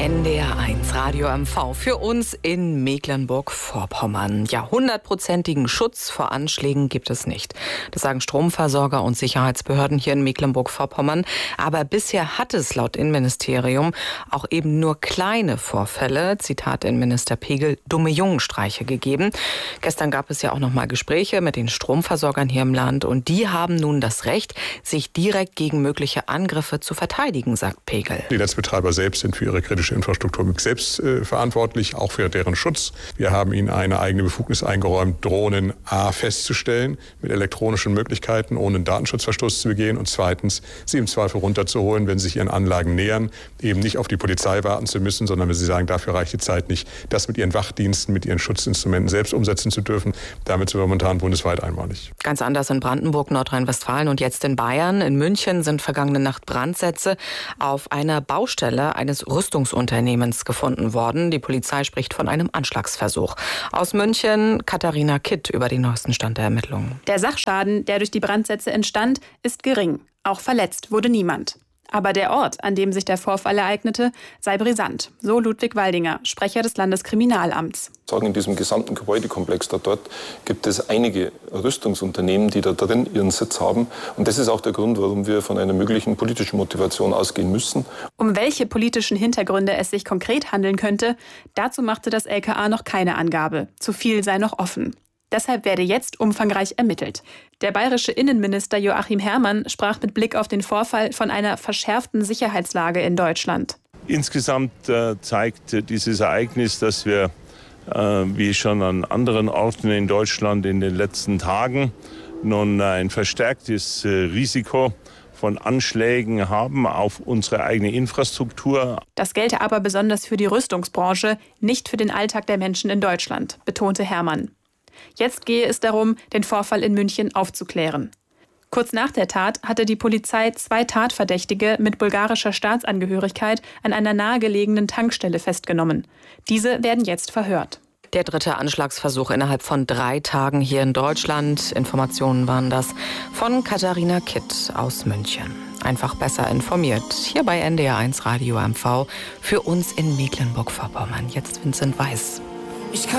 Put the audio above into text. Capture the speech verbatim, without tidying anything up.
N D R eins Radio M V für uns in Mecklenburg-Vorpommern. Ja, hundertprozentigen Schutz vor Anschlägen gibt es nicht. Das sagen Stromversorger und Sicherheitsbehörden hier in Mecklenburg-Vorpommern. Aber bisher hat es laut Innenministerium auch eben nur kleine Vorfälle, Zitat Innenminister Pegel, dumme Jungenstreiche gegeben. Gestern gab es ja auch noch mal Gespräche mit den Stromversorgern hier im Land und die haben nun das Recht, sich direkt gegen mögliche Angriffe zu verteidigen, sagt Pegel. Die Netzbetreiber selbst sind für ihre kritische Infrastruktur selbst äh, verantwortlich, auch für deren Schutz. Wir haben ihnen eine eigene Befugnis eingeräumt, Drohnen A festzustellen mit elektronischen Möglichkeiten, ohne einen Datenschutzverstoß zu begehen und zweitens, sie im Zweifel runterzuholen, wenn sie sich ihren Anlagen nähern, eben nicht auf die Polizei warten zu müssen, sondern wenn sie sagen, dafür reicht die Zeit nicht, das mit ihren Wachdiensten, mit ihren Schutzinstrumenten selbst umsetzen zu dürfen. Damit sind wir momentan bundesweit einmalig. Ganz anders in Brandenburg, Nordrhein-Westfalen und jetzt in Bayern. In München sind vergangene Nacht Brandsätze auf einer Baustelle eines Rüstungsunternehmens gefunden worden. Die Polizei spricht von einem Anschlagsversuch. Aus München, Katharina Kitt über den neuesten Stand der Ermittlungen. Der Sachschaden, der durch die Brandsätze entstand, ist gering. Auch verletzt wurde niemand. Aber der Ort, an dem sich der Vorfall ereignete, sei brisant. So Ludwig Waldinger, Sprecher des Landeskriminalamts. In diesem gesamten Gebäudekomplex da dort gibt es einige Rüstungsunternehmen, die da drin ihren Sitz haben. Und das ist auch der Grund, warum wir von einer möglichen politischen Motivation ausgehen müssen. Um welche politischen Hintergründe es sich konkret handeln könnte, dazu machte das L K A noch keine Angabe. Zu viel sei noch offen. Deshalb werde jetzt umfangreich ermittelt. Der bayerische Innenminister Joachim Herrmann sprach mit Blick auf den Vorfall von einer verschärften Sicherheitslage in Deutschland. Insgesamt äh, zeigt dieses Ereignis, dass wir, äh, wie schon an anderen Orten in Deutschland in den letzten Tagen, nun ein verstärktes äh, Risiko von Anschlägen haben auf unsere eigene Infrastruktur. Das gelte aber besonders für die Rüstungsbranche, nicht für den Alltag der Menschen in Deutschland, betonte Herrmann. Jetzt gehe es darum, den Vorfall in München aufzuklären. Kurz nach der Tat hatte die Polizei zwei Tatverdächtige mit bulgarischer Staatsangehörigkeit an einer nahegelegenen Tankstelle festgenommen. Diese werden jetzt verhört. Der dritte Anschlagsversuch innerhalb von drei Tagen hier in Deutschland. Informationen waren das von Katharina Kitt aus München. Einfach besser informiert. Hier bei N D R eins Radio M V für uns in Mecklenburg-Vorpommern. Jetzt Vincent Weiß.